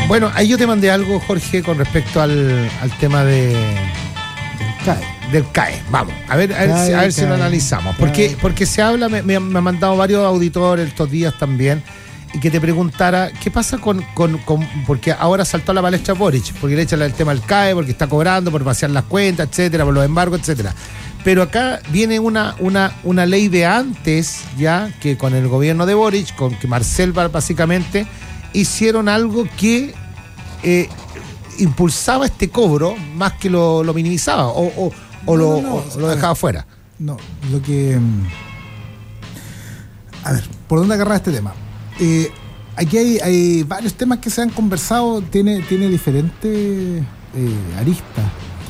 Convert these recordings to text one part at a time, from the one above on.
Bueno, ahí yo te mandé algo, Jorge, con respecto al tema del CAE. Vamos, a ver si lo analizamos. Porque se habla, me han mandado varios auditores estos días también, y que te preguntara qué pasa con porque ahora saltó a la palestra Boric, porque le echan el tema del CAE, porque está cobrando por vaciar las cuentas, etcétera, por los embargos, etcétera. Pero acá viene una ley de antes, ya, que con el gobierno de Boric, con que Marcel básicamente hicieron algo que impulsaba este cobro más que lo minimizaba o lo dejaba fuera. No, lo que... A ver, ¿por dónde agarrar este tema? Aquí hay varios temas que se han conversado, tiene diferentes aristas.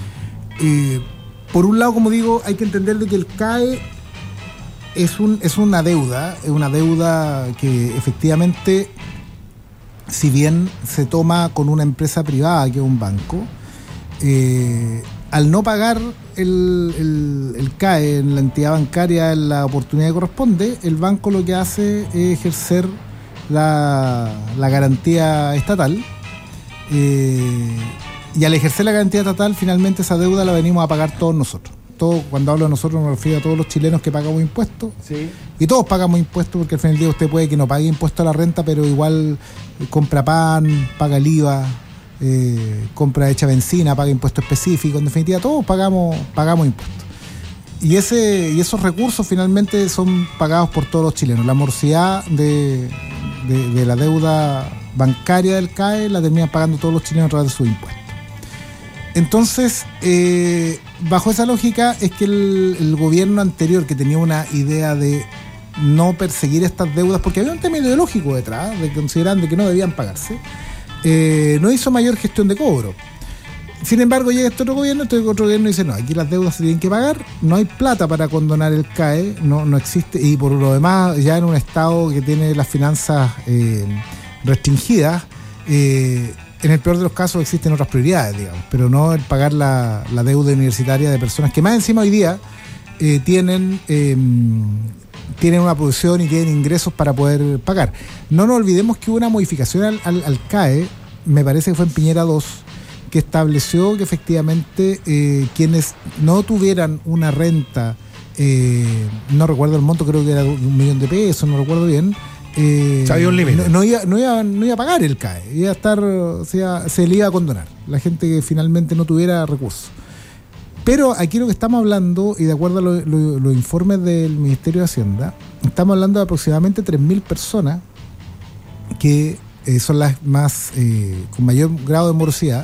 Por un lado, como digo, hay que entender de que el CAE es una deuda que efectivamente, si bien se toma con una empresa privada que es un banco, al no pagar el CAE en la entidad bancaria en la oportunidad que corresponde, el banco lo que hace es ejercer la garantía estatal, y al ejercer la garantía estatal, finalmente esa deuda la venimos a pagar todos nosotros. Cuando hablo de nosotros me refiero a todos los chilenos que pagamos impuestos. Sí. Y todos pagamos impuestos, porque al final del día usted puede que no pague impuesto a la renta, pero igual compra pan, paga el IVA, compra hecha benzina, paga impuesto específico. En definitiva, todos pagamos impuestos. Y esos recursos finalmente son pagados por todos los chilenos. La morosidad de la deuda bancaria del CAE la terminan pagando todos los chilenos a través de sus impuestos. Entonces, bajo esa lógica es que el gobierno anterior, que tenía una idea de no perseguir estas deudas, porque había un tema ideológico detrás, de que consideraban de que no debían pagarse, no hizo mayor gestión de cobro. Sin embargo, llega este otro gobierno dice, no, aquí las deudas se tienen que pagar, no hay plata para condonar el CAE, no existe, y por lo demás, ya en un estado que tiene las finanzas restringidas, en el peor de los casos existen otras prioridades, digamos, pero no el pagar la deuda universitaria de personas que más encima hoy día tienen una producción y tienen ingresos para poder pagar. No nos olvidemos que hubo una modificación al CAE, me parece que fue en Piñera 2, que estableció que efectivamente quienes no tuvieran una renta, no recuerdo el monto, creo que era 1 millón de pesos, no recuerdo bien, había un límite. No iba a pagar el CAE, iba a estar, o sea, se le iba a condonar la gente que finalmente no tuviera recursos. Pero aquí lo que estamos hablando, y de acuerdo a los informes del Ministerio de Hacienda, estamos hablando de aproximadamente 3.000 personas que son las más con mayor grado de morosidad,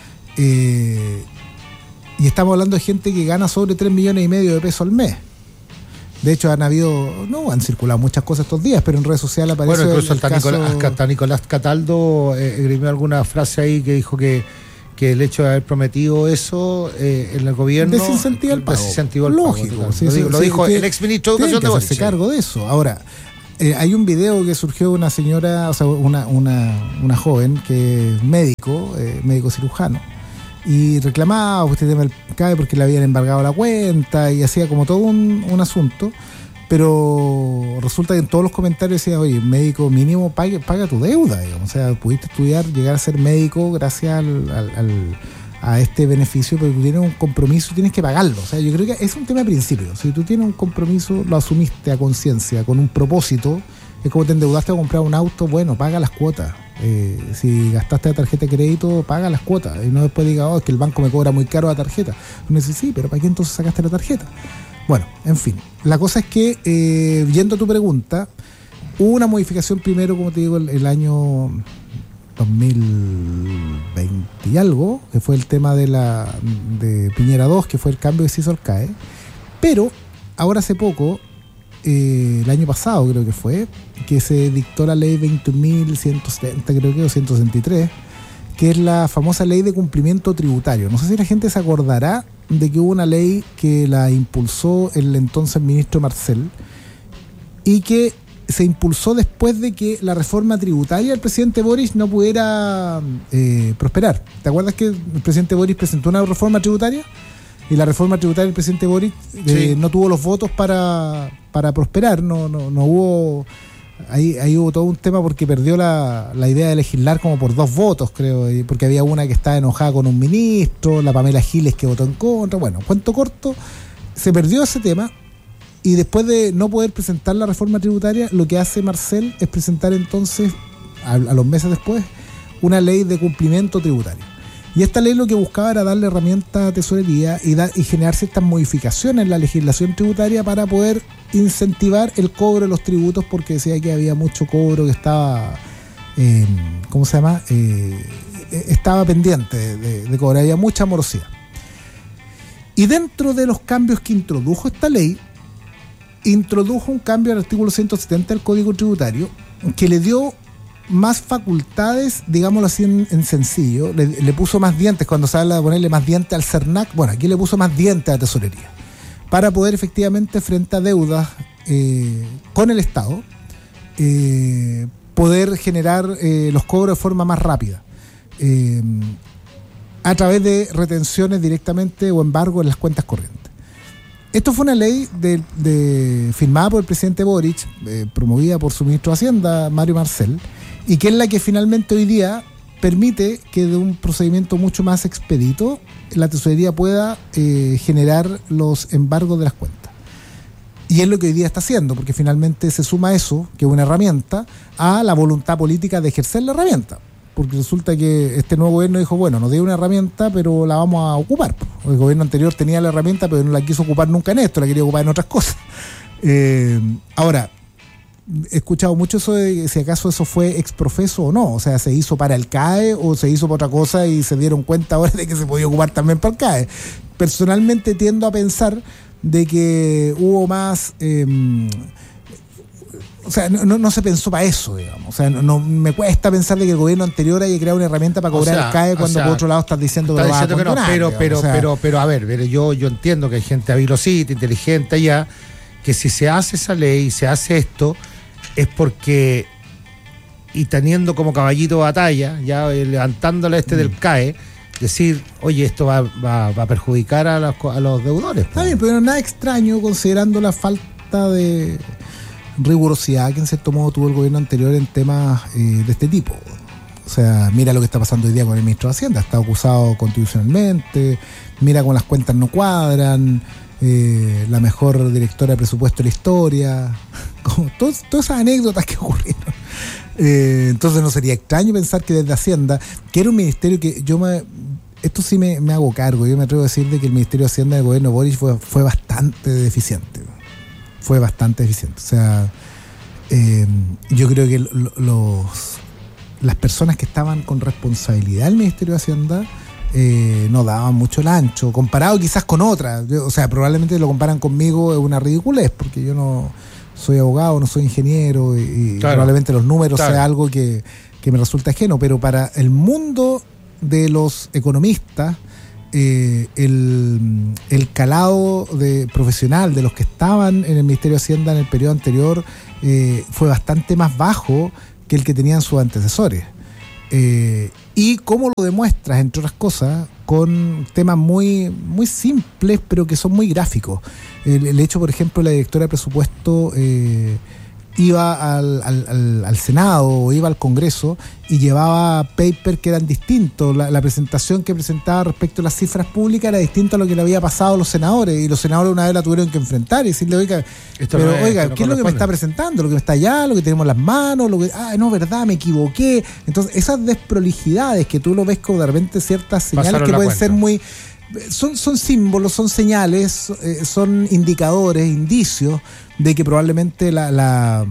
y estamos hablando de gente que gana sobre 3,5 millones de pesos al mes. De hecho, han circulado muchas cosas estos días, pero en redes sociales aparece. Bueno, incluso hasta Nicolás Cataldo esgrimió alguna frase ahí que dijo que el hecho de haber prometido eso en el gobierno desincentiva el pago. Lógico. Lo dijo el exministro de Educación de Boric. Se hace cargo de eso. Ahora, hay un video que surgió de una señora, o sea, una joven que es médico cirujano, y reclamaba este tema del CAE porque le habían embargado la cuenta y hacía como todo un asunto, pero resulta que en todos los comentarios decía, oye, médico mínimo, paga tu deuda, digamos. O sea, pudiste estudiar, llegar a ser médico gracias a este beneficio, pero tú tienes un compromiso, tienes que pagarlo. O sea, yo creo que es un tema de principio. Si tú tienes un compromiso, lo asumiste a conciencia, con un propósito, es como te endeudaste a comprar un auto, bueno, paga las cuotas. Si gastaste la tarjeta de crédito, paga las cuotas. Y no después diga, es que el banco me cobra muy caro la tarjeta. Uno dice, sí, pero ¿para qué entonces sacaste la tarjeta? Bueno, en fin. La cosa es que, yendo a tu pregunta, hubo una modificación primero, como te digo, el año 2020 y algo, que fue el tema de Piñera 2, que fue el cambio que se hizo al CAE. Pero, ahora hace poco, el año pasado creo que fue, que se dictó la ley 21.170, creo que, o 163, que es la famosa ley de cumplimiento tributario. No sé si la gente se acordará de que hubo una ley que la impulsó el entonces ministro Marcel, y que se impulsó después de que la reforma tributaria del presidente Boric no pudiera prosperar. ¿Te acuerdas que el presidente Boric presentó una reforma tributaria? Y la reforma tributaria del presidente Boric no tuvo los votos para prosperar, no hubo Ahí hubo todo un tema porque perdió la idea de legislar como por 2 votos, creo, porque había una que estaba enojada con un ministro, la Pamela Giles que votó en contra. Bueno, cuento corto, se perdió ese tema y después de no poder presentar la reforma tributaria, lo que hace Marcel es presentar entonces, a los meses después, una ley de cumplimiento tributario. Y esta ley lo que buscaba era darle herramientas a tesorería y generar ciertas modificaciones en la legislación tributaria para poder incentivar el cobro de los tributos, porque decía que había mucho cobro que estaba, estaba pendiente de cobrar, había mucha morosidad. Y dentro de los cambios que introdujo esta ley, introdujo un cambio al artículo 170 del Código Tributario que le dio más facultades, digámoslo así en sencillo, le puso más dientes. Cuando se habla de ponerle más dientes al CERNAC, bueno, aquí le puso más dientes a la tesorería para poder efectivamente, frente a deudas con el Estado, poder generar los cobros de forma más rápida, a través de retenciones directamente o embargo en las cuentas corrientes. Esto fue una ley firmada por el presidente Boric, promovida por su ministro de Hacienda, Mario Marcel, y que es la que finalmente hoy día permite que de un procedimiento mucho más expedito la tesorería pueda generar los embargos de las cuentas. Y es lo que hoy día está haciendo, porque finalmente se suma eso, que es una herramienta, a la voluntad política de ejercer la herramienta. Porque resulta que este nuevo gobierno dijo, bueno, nos dio una herramienta, pero la vamos a ocupar. El gobierno anterior tenía la herramienta, pero no la quiso ocupar nunca en esto, la quería ocupar en otras cosas. Ahora, he escuchado mucho eso de si acaso eso fue exprofeso o no, o sea, se hizo para el CAE o se hizo para otra cosa y se dieron cuenta ahora de que se podía ocupar también para el CAE. Personalmente tiendo a pensar de que hubo más... o sea, no se pensó para eso, digamos. O sea, no me cuesta pensar de que el gobierno anterior haya creado una herramienta para cobrar el CAE cuando por otro lado estás diciendo que lo va a condonar. Pero a ver, yo entiendo que hay gente habilosita, inteligente allá, que si se hace esa ley, se hace esto, es porque, y teniendo como caballito de batalla, ya levantándole del CAE, decir, oye, esto va a perjudicar a los deudores. Está bien, pero nada extraño considerando la falta de rigurosidad que en cierto modo tuvo el gobierno anterior en temas de este tipo. O sea, mira lo que está pasando hoy día con el ministro de Hacienda, está acusado constitucionalmente, mira cómo las cuentas no cuadran, la mejor directora de presupuesto de la historia, como todas esas anécdotas que ocurrieron. Entonces no sería extraño pensar que desde Hacienda, que era un ministerio que esto sí me hago cargo, yo me atrevo a decir de que el Ministerio de Hacienda del gobierno Boric fue bastante deficiente. Fue bastante eficiente. O sea, yo creo que las personas que estaban con responsabilidad del Ministerio de Hacienda no daban mucho el ancho, comparado quizás con otras. O sea, probablemente lo comparan conmigo, es una ridiculez, porque yo no soy abogado, no soy ingeniero, y claro, probablemente los números sea algo que me resulta ajeno, pero para el mundo de los economistas, el calado profesional de los que estaban en el Ministerio de Hacienda en el periodo anterior fue bastante más bajo que el que tenían sus antecesores. Y cómo lo demuestras, entre otras cosas, con temas muy, muy simples, pero que son muy gráficos. El hecho, por ejemplo, la directora de presupuesto iba al Senado o iba al Congreso y llevaba papers que eran distintos. La presentación que presentaba respecto a las cifras públicas era distinta a lo que le había pasado a los senadores, y los senadores una vez la tuvieron que enfrentar y decirle, oiga, ¿qué es lo que me está presentando? ¿Lo que está allá? ¿Lo que tenemos en las manos? No, verdad, me equivoqué. Entonces, esas desprolijidades que tú lo ves como de repente ciertas señales pasaron que pueden ser muy... Son símbolos, son señales, son indicadores, indicios de que probablemente la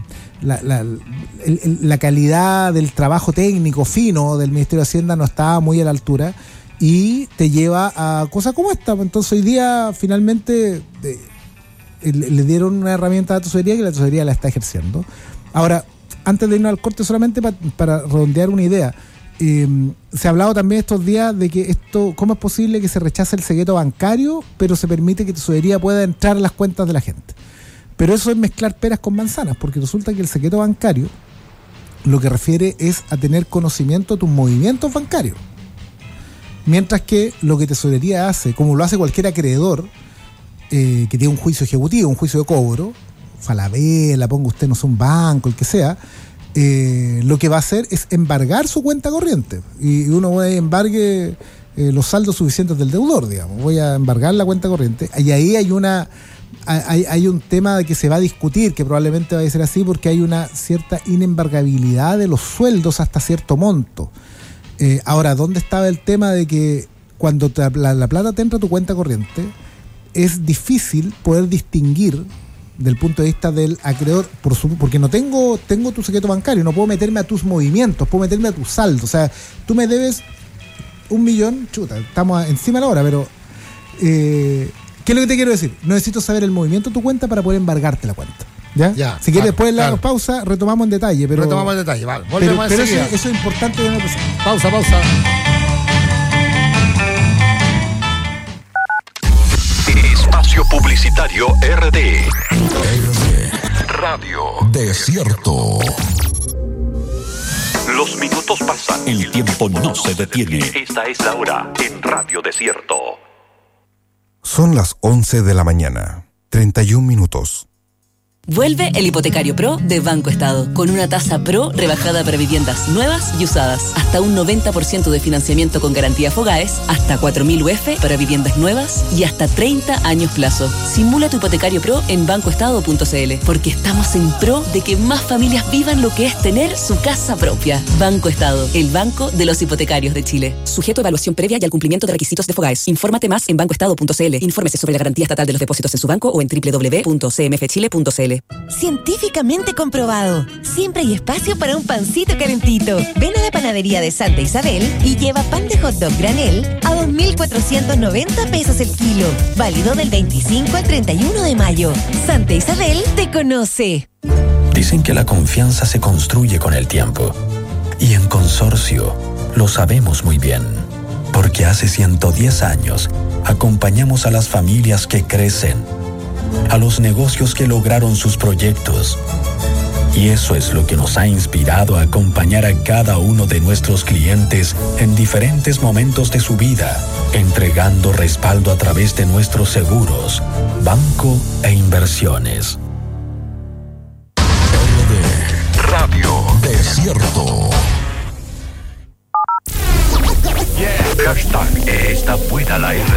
calidad del trabajo técnico fino del Ministerio de Hacienda no estaba muy a la altura, y te lleva a cosas como esta. Entonces hoy día finalmente le dieron una herramienta a la tesorería que la tesorería la está ejerciendo. Ahora, antes de irnos al corte, solamente para redondear una idea, se ha hablado también estos días de que ¿cómo es posible que se rechace el secreto bancario, pero se permite que tesorería pueda entrar a las cuentas de la gente? Pero eso es mezclar peras con manzanas, porque resulta que el secreto bancario lo que refiere es a tener conocimiento de tus movimientos bancarios. Mientras que lo que tesorería hace, como lo hace cualquier acreedor que tiene un juicio ejecutivo, un juicio de cobro, Falabella, ponga usted, no sé, un banco, el que sea, lo que va a hacer es embargar su cuenta corriente. Y uno va a embargue los saldos suficientes del deudor, digamos. Voy a embargar la cuenta corriente. Y ahí hay un tema que se va a discutir, que probablemente va a ser así, porque hay una cierta inembargabilidad de los sueldos hasta cierto monto. Ahora, ¿dónde estaba el tema de que cuando la plata te entra a tu cuenta corriente, es difícil poder distinguir del punto de vista del acreedor, porque no tengo tu secreto bancario, no puedo meterme a tus movimientos, puedo meterme a tu saldo? O sea, tú me debes 1 millón, chuta, estamos encima de la hora, pero ¿qué es lo que te quiero decir? No necesito saber el movimiento de tu cuenta para poder embargarte la cuenta. ¿Ya? Si quieres, después de la pausa, retomamos en detalle. Retomamos en detalle, vale. Volvemos pero eso es importante que no pase. Pausa. Espacio Publicitario RD Radio Desierto. Los minutos pasan. El tiempo no se detiene. Esta es la hora en Radio Desierto. Son las 11 de la mañana, 31 minutos. Vuelve el Hipotecario Pro de Banco Estado, con una tasa pro rebajada para viviendas nuevas y usadas, hasta un 90% de financiamiento con garantía Fogaes, hasta 4.000 UF para viviendas nuevas y hasta 30 años plazo. Simula tu Hipotecario Pro en bancoestado.cl, porque estamos en pro de que más familias vivan lo que es tener su casa propia. Banco Estado, el banco de los hipotecarios de Chile. Sujeto a evaluación previa y al cumplimiento de requisitos de Fogaes. Infórmate más en bancoestado.cl. Infórmese sobre la garantía estatal de los depósitos en su banco o en www.cmfchile.cl. Científicamente comprobado. Siempre hay espacio para un pancito calentito. Ven a la panadería de Santa Isabel y lleva pan de hot dog granel a 2.490 pesos el kilo. Válido del 25 al 31 de mayo. Santa Isabel te conoce. Dicen que la confianza se construye con el tiempo. Y en Consorcio lo sabemos muy bien. Porque hace 110 años acompañamos a las familias que crecen, a los negocios que lograron sus proyectos. Y eso es lo que nos ha inspirado a acompañar a cada uno de nuestros clientes en diferentes momentos de su vida, entregando respaldo a través de nuestros seguros, banco e inversiones. Radio Desierto. Hashtag está buena la